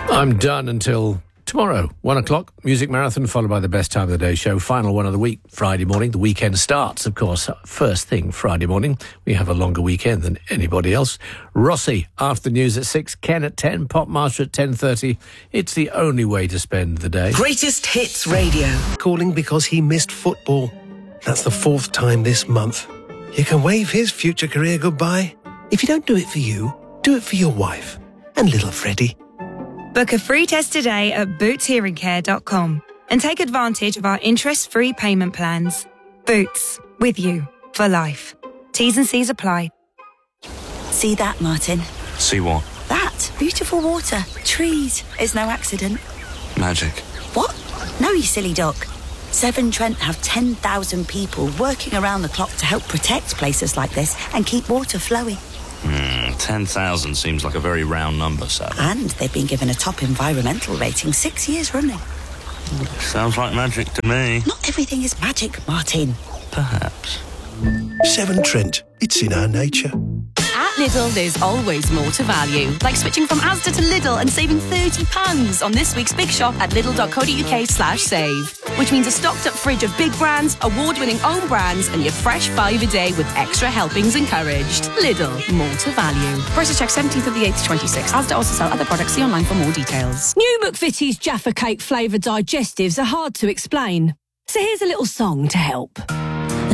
I'm done until tomorrow, 1 o'clock, Music Marathon, followed by the Best Time of the Day show. Final one of the week, Friday morning. The weekend starts, of course, first thing Friday morning. We have a longer weekend than anybody else. Rossi, after the news at 6, Ken at 10, Pop Master at 10:30. It's the only way to spend the day. Greatest Hits Radio. Calling because he missed football. That's the 4th time this month. You can wave his future career goodbye. If you don't do it for you, do it for your wife and little Freddie. Book a free test today at bootshearingcare.com and take advantage of our interest-free payment plans. Boots, with you for life. T's and C's apply. See that, Martin? See what? That. Beautiful water. Trees. It's no accident. Magic. What? No, you silly duck. Severn Trent have 10,000 people working around the clock to help protect places like this and keep water flowing. 10,000 seems like a very round number, Sam. And they've been given a top environmental rating 6 years running. Sounds like magic to me. Not everything is magic, Martin. Perhaps. Severn Trent. It's in our nature. At Lidl, there's always more to value. Like switching from Asda to Lidl and saving £30 on this week's Big Shop at lidl.co.uk/save. Which means a stocked up fridge of big brands, award-winning own brands, and your fresh 5 a day with extra helpings encouraged. Lidl, more to value. Prices check 17th of the 8th to 26th. Asda also sell other products. See online for more details. New McVitie's Jaffa Cake flavoured digestives are hard to explain. So here's a little song to help.